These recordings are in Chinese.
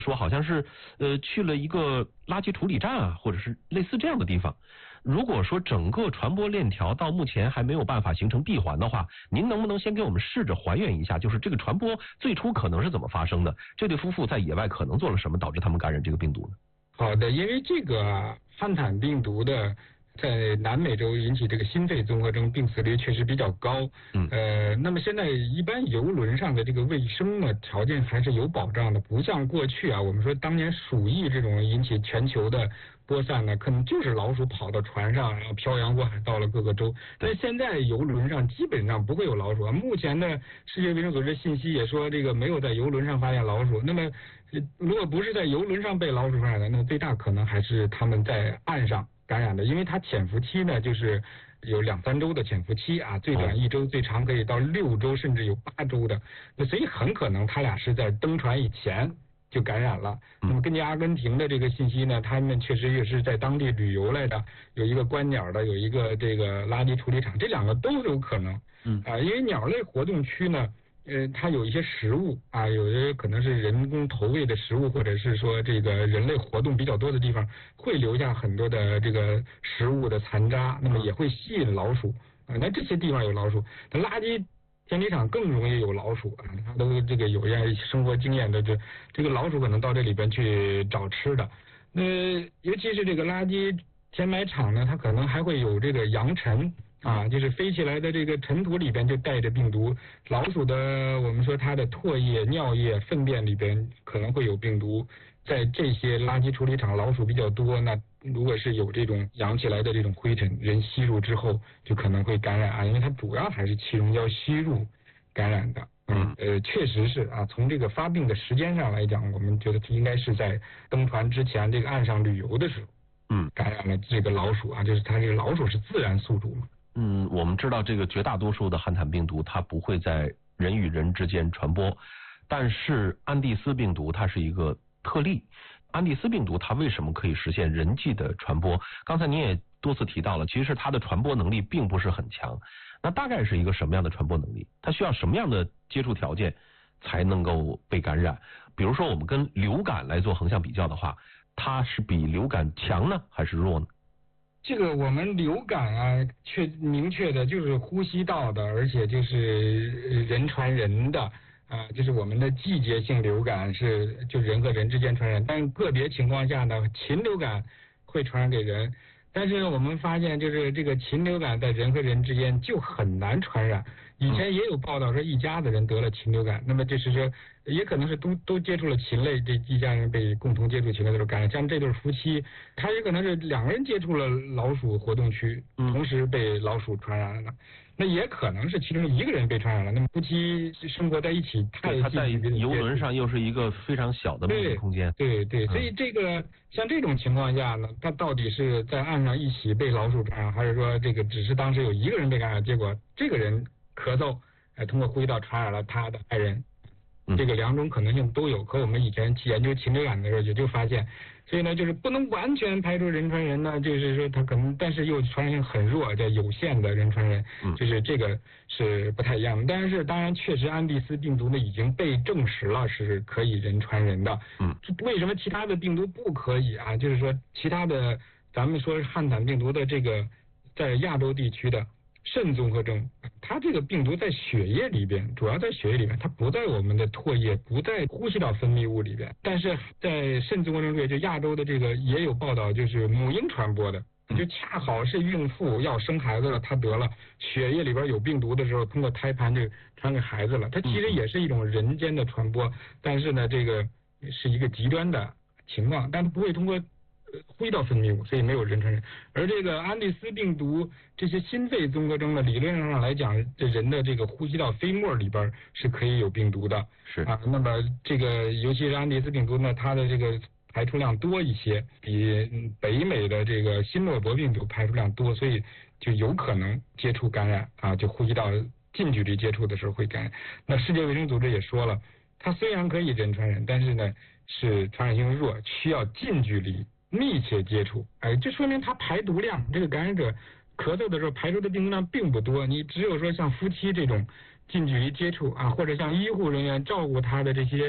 说好像是去了一个垃圾处理站啊，或者是类似这样的地方。如果说整个传播链条到目前还没有办法形成闭环的话，您能不能先给我们试着还原一下，就是这个传播最初可能是怎么发生的？这对夫妇在野外可能做了什么，导致他们感染这个病毒呢？ 好的，因为这个汉坦病毒的在南美洲引起这个心肺综合征病死率确实比较高。那么现在一般游轮上的这个卫生呢条件还是有保障的，不像过去啊，我们说当年鼠疫这种引起全球的播散呢，可能就是老鼠跑到船上，然后漂洋过海到了各个州。但现在游轮上基本上不会有老鼠啊。目前的世界卫生组织信息也说，这个没有在游轮上发现老鼠。那么如果不是在游轮上被老鼠传染的，那最大可能还是他们在岸上感染的，因为它潜伏期呢就是有2-3周的潜伏期啊，最短1周，最长可以到6周，甚至有8周的。那所以很可能他俩是在登船以前就感染了。那么根据阿根廷的这个信息呢，他们确实也是在当地旅游来的，有一个观鸟的，有一个这个垃圾处理厂，这2个都有可能。因为鸟类活动区呢，它有一些食物啊，有的可能是人工投喂的食物，或者是说这个人类活动比较多的地方，会留下很多的这个食物的残渣，那么也会吸引老鼠啊。那这些地方有老鼠，那垃圾填体场更容易有老鼠啊。它都这个有样生活经验的，这个老鼠可能到这里边去找吃的。那尤其是这个垃圾填埋场呢，它可能还会有这个扬尘。就是飞起来的这个尘土里边就带着病毒，老鼠的我们说它的唾液、尿液、粪便里边可能会有病毒，在这些垃圾处理厂老鼠比较多，那如果是有这种扬起来的这种灰尘，人吸入之后就可能会感染啊，因为它主要还是气溶胶吸入感染的。确实是啊，从这个发病的时间上来讲，我们觉得应该是在登船之前这个岸上旅游的时候，感染了这个老鼠啊，就是它这个老鼠是自然宿主嘛。 我们知道这个绝大多数的汉坦病毒它不会在人与人之间传播，但是安第斯病毒它是一个特例。安第斯病毒它为什么可以实现人际的传播？刚才您也多次提到了，其实它的传播能力并不是很强。那大概是一个什么样的传播能力？它需要什么样的接触条件才能够被感染？比如说我们跟流感来做横向比较的话，它是比流感强呢还是弱呢？ 这个我们流感啊，明确的就是呼吸道的，而且就是人传人的啊，就是我们的季节性流感是就人和人之间传染，但个别情况下呢，禽流感会传染给人，但是我们发现就是这个禽流感在人和人之间就很难传染。以前也有报道说一家子人得了禽流感，那么就是说也可能是都接触了禽类，这一家人被共同接触禽类的时候感染。像这对夫妻，他也可能是2个人接触了老鼠活动区，同时被老鼠传染了。那也可能是其中1个人被传染了。那么夫妻生活在一起太近，他在游轮上又是一个非常小的密闭空间。 对，所以这个像这种情况下呢，他到底是在岸上一起被老鼠传染，还是说这个只是当时有1个人被感染，结果这个人咳嗽，通过呼吸道传染了他的爱人，这个2种可能性都有。可我们以前研究禽流感的时候也就发现，所以呢，就是不能完全排除人传人呢，就是说它可能，但是又传染性很弱，叫有限的人传人，就是这个是不太一样的。但是当然，确实安第斯病毒呢已经被证实了是可以人传人的。为什么其他的病毒不可以啊？就是说其他的，咱们说汉坦病毒的这个在亚洲地区的肾综合征，它这个病毒在血液里边，主要在血液里边，它不在我们的唾液，不在呼吸道分泌物里边。但是在肾综合征就亚洲的这个也有报道，就是母婴传播的，就恰好是孕妇要生孩子了，她得了血液里边有病毒的时候，通过胎盘就传给孩子了。它其实也是一种人间的传播，但是呢，这个是一个极端的情况，但不会通过呼吸道分泌物，所以没有人传人。而这个安第斯病毒这些心肺综合征呢，理论上来讲，这人的这个呼吸道飞沫里边是可以有病毒的。 是啊，那么这个尤其是安第斯病毒呢，它的这个排出量多一些，比北美的这个新诺伯病毒排出量多，所以就有可能接触感染啊，就呼吸道近距离接触的时候会感染。那世界卫生组织也说了，它虽然可以人传人，但是呢是传染性弱，需要近距离密切接触，这说明它排毒量，这个感染者咳嗽的时候排出的病毒量并不多，你只有说像夫妻这种近距离接触啊，或者像医护人员照顾他的这些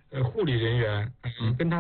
护理人员跟他